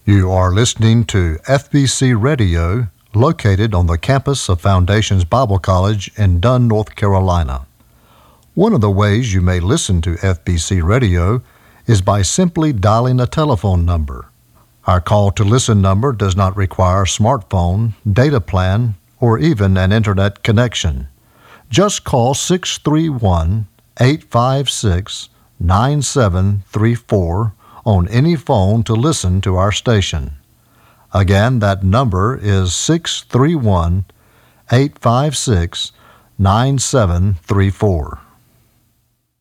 You are listening to FBC Radio, located on the campus of Foundations Bible College in Dunn, North Carolina. One of the ways you may listen to FBC Radio is by simply dialing a telephone number. Our call to listen number does not require a smartphone, data plan, or even an internet connection. Just call 631-856-9734 on any phone to listen to our station. Again, that number is 631-856-9734.